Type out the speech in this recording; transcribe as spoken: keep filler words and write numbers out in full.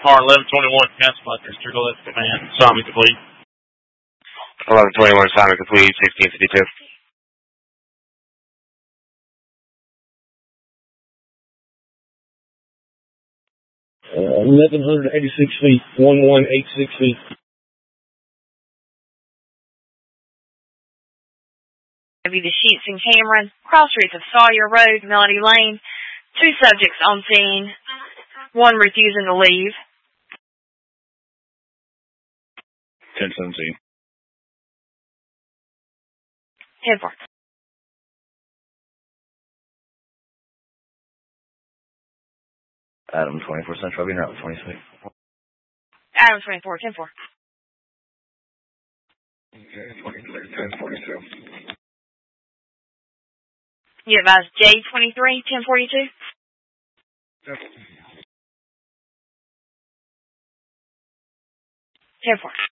Car eleven twenty-one, cancel by District eleven command. Assignment complete. eleven twenty-one, assignment complete, sixteen fifty-two. Uh, eleven eighty-six feet, eleven eighty-six feet. Be the Sheets and Cameron, cross streets of Sawyer Road, Melody Lane. Two subjects on scene, one refusing to leave. ten seventeen. ten four. Adam twenty-four Central, being route twenty-six. Adam twenty-four, ten four. Okay, twenty-three, ten forty-two. You advise J twenty-three, ten forty-two? Yep. ten four.